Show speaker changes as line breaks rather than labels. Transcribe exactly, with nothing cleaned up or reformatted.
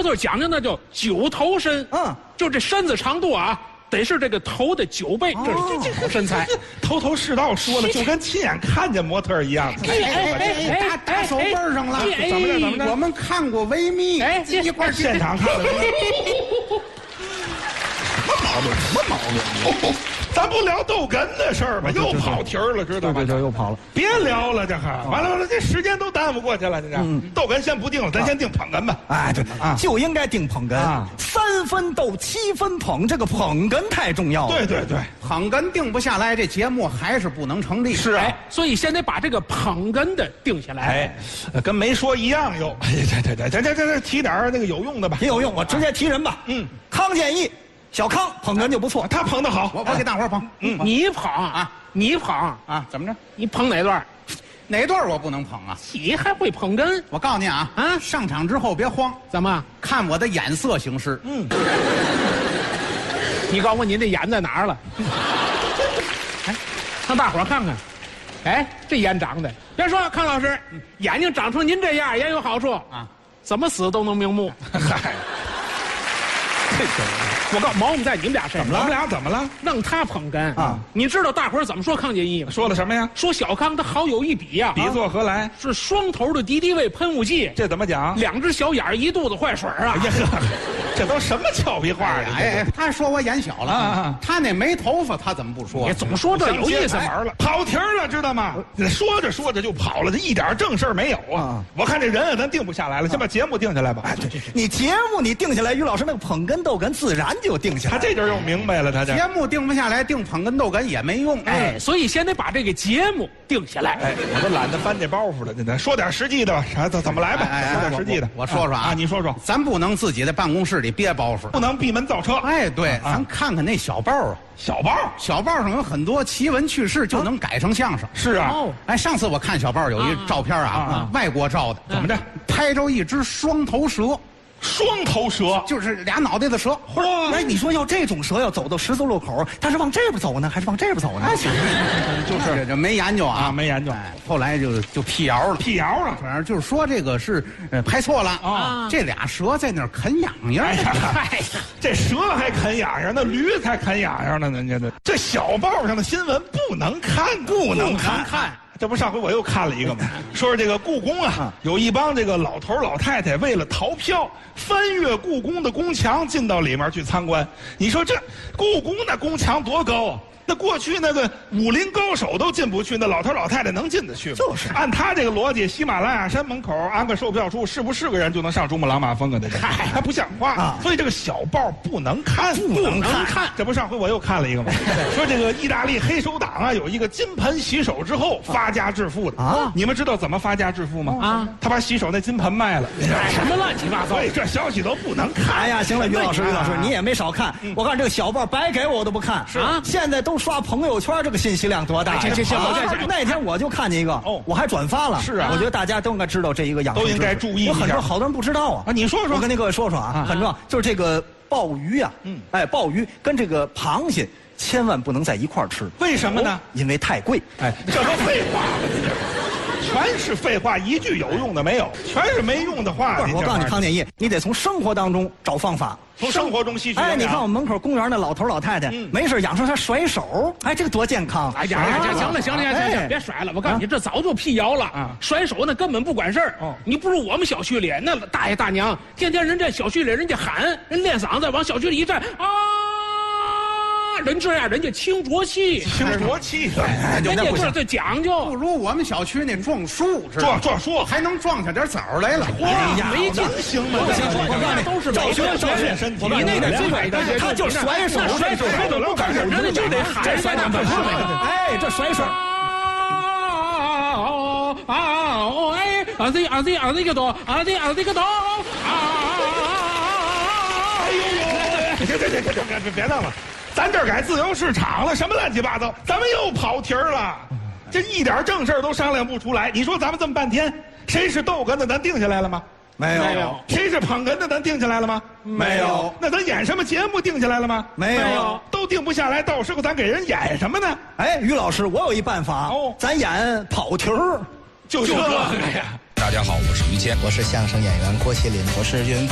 模特讲究那叫九头身，嗯，就这身子长度啊，得是这个头的九倍，这是这这身材。
头头是道说了，就跟亲眼看见模特一样。
哎哎哎哎，打打手背上了，
怎么着怎么着？
我们看过维密，
哎，
一块
现场看的。什么毛病？什么毛病？咱不聊逗哏的事儿吗？又跑题儿了，知道吗？
对对，又跑了。
别聊了，这还完了完了，这时间都耽误过去了。这这逗哏先不定了，咱先定捧哏吧。
哎，对啊，就应该定捧哏啊，三分逗，七分捧，这个捧哏太重要了。
对对对，
捧哏定不下来，这节目还是不能成立。
是啊，
所以先得把这个捧哏的定下来。
哎，跟没说一样又。哎，对对对，这这这这提点那个有用的吧。
挺有用，我直接提人吧。嗯，康健义。小康捧哏就不错，
他捧得好，
我我给大伙儿捧。
嗯，你捧啊，你捧
啊，怎么着？
你捧哪段？
哪段我不能捧啊？
你还会捧哏？
我告诉你啊，啊，上场之后别慌，
怎么
看我的眼色行事？嗯，
你告诉我你那眼在哪儿了？哎，让大伙儿看看，哎，这眼长的，别说康老师，眼睛长成您这样也有好处啊，怎么死都能瞑目。嗨。我告诉毛病在你们俩身上。
怎么了？我们俩怎么了？
让他捧哏啊！你知道大伙儿怎么说康健义吗？
说了什么呀？
说小康他好有一比呀、啊，
比作何来？
是双头的敌敌畏喷雾剂。
这怎么讲？
两只小眼儿一肚子坏水啊！
哎呀，这都什么俏皮话呀！
哎哎，他说我眼小了啊，他那没头发，他怎么不说？
你总说这有意思
玩了，跑题了，知道吗？说着说着就跑了，这一点正事儿没有啊！我看这人啊，咱定不下来了，先把节目定下来吧。哎，
对对对，你节目你定下来，于老师那个捧哏逗哏自然就定下来。
他这就又明白了，他这
节目定不下来，定捧哏逗哏也没用。
哎，所以先得把这个节目定下来。
哎，我都懒得翻这包袱了，咱说点实际的吧，啥怎怎么来吧？说点实际的，
我说说啊，
你说说，
咱不能自己在办公室里憋包袱，
不能闭门造车。
哎，对，咱看看那小报啊，
小报，
小报上有很多奇闻趣事，就能改成相声。
是啊，
哎，上次我看小报有一照片啊，外国照的，
怎么着？
拍着一只双头蛇。
双头蛇
就是俩脑袋的蛇。
嚯！哎，你说要这种蛇要走到十字路口，他是往这边走呢，还是往这边走呢？
就是这没研究啊，
没研究。
后来就就辟谣了，
辟谣了，
反正就是说这个是呃拍错了啊。这俩蛇在那儿啃痒痒。哎
呀，这蛇还啃痒痒，那驴才啃痒痒呢。人家这这小报上的新闻不能看，
不能看。
看。这不上回我又看了一个吗？说是这个故宫啊，有一帮这个老头老太太为了逃票，翻越故宫的宫墙进到里面去参观。你说这故宫那宫墙多高啊？那过去那个武林高手都进不去，那老头老太太能进得去吗？
就是
按他这个逻辑，喜马拉雅山门口安个售票处，是不是个人就能上珠穆朗玛峰啊？这还不像话啊！所以这个小报不能看，
不能看。
这不上回我又看了一个吗？说这个意大利黑手党啊，有一个金盆洗手之后发家致富的啊！你们知道怎么发家致富吗？啊，他把洗手那金盆卖了。
什么乱七八糟？
所以这消息都不能看。
哎呀，行了，于老师，于老师，你也没少看。我看这个小报白给我我都不看。是啊，现在都刷朋友圈，这个信息量多大？
这这这
那天我就看见一个，哦，我还转发了。
是啊，
我觉得大家都应该知道这一个养生，
都应该注意一下。
有很多好多人不知道啊。
啊，你说说，
我跟那各位说说啊，很重要，就是这个鲍鱼呀，嗯，哎，鲍鱼跟这个螃蟹千万不能在一块儿吃。
为什么呢？
因为太贵。
哎，这都废话了。全是废话，一句有用的没有，全是没用的话。
我告诉你，康建义，你得从生活当中找方法，
从生活中吸取。
哎，你看我们门口公园那老头老太太，嗯、没事养生他甩手，哎，这个多健康！
哎呀呀，行了行了行了行了，别甩了！我告诉你，这早就辟谣了啊！甩手那根本不管事儿。哦，你不如我们小区里那大爷大娘，天天人家小区里人家喊，人练嗓子往小区里一站啊。人这样，人家清浊气，
清浊气，
人家这这讲究，
不如我们小区那撞树，
撞撞树
还能撞下点枣来了。
哇，没劲行吗？
不行，我告诉你，都是
照学照学身体。
你那个最美的，
他就甩手，
甩手，他都不干手，人家就得喊甩两分。
哎，这甩手。
啊哦哎，啊这啊这啊这个多，啊这啊这个多，啊！
哎呦呦，别别别别别别闹了。咱这儿改自由市场了，什么乱七八糟，咱们又跑题儿了，这一点正事儿都商量不出来。你说咱们这么半天，谁是逗哏的，咱定下来了吗？
没有。
谁是捧哏的，咱定下来了吗？
没有。
那咱演什么节目定下来了吗？
没有。
都定不下来，到时候咱给人演什么呢？
哎，于老师，我有一办法，哦，咱演跑题儿，
就这个呀。
大家好，我是于谦，
我是相声演员郭麒麟，我是岳云鹏。